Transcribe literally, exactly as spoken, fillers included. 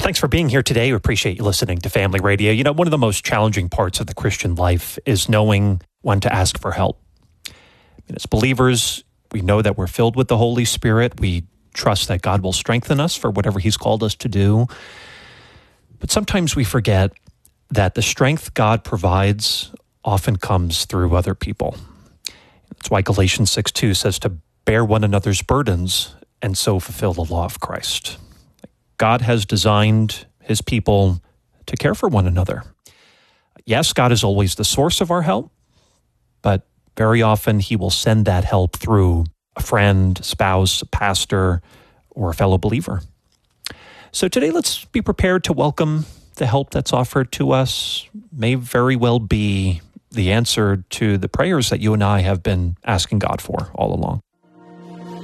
Thanks for being here today. We appreciate you listening to Family Radio. You know, one of the most challenging parts of the Christian life is knowing when to ask for help. And as believers, we know that we're filled with the Holy Spirit. We trust that God will strengthen us for whatever He's called us to do. But sometimes we forget that the strength God provides often comes through other people. That's why Galatians six two says to bear one another's burdens and so fulfill the law of Christ. God has designed His people to care for one another. Yes, God is always the source of our help, but very often He will send that help through a friend, spouse, a pastor, or a fellow believer. So today, let's be prepared to welcome the help that's offered to us. May very well be the answer to the prayers that you and I have been asking God for all along.